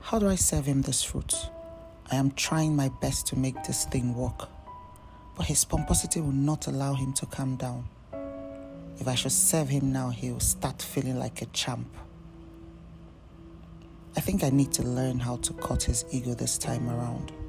How do I serve him this fruit? I am trying my best to make this thing work, but his pomposity will not allow him to calm down. If I should serve him now, he will start feeling like a champ. I think I need to learn how to cut his ego this time around.